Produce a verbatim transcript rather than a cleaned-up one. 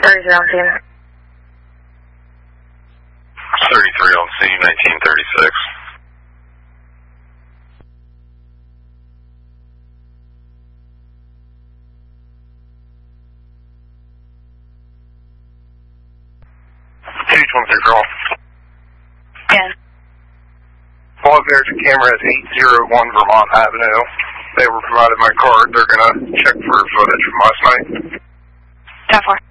thirty-three on scene. thirty-three on scene, nineteen thirty-six. two twenty-three girl. Yeah. Well, there's a camera at eight oh one Vermont Avenue. They were provided my card. They're going to check for footage from last night. ten four.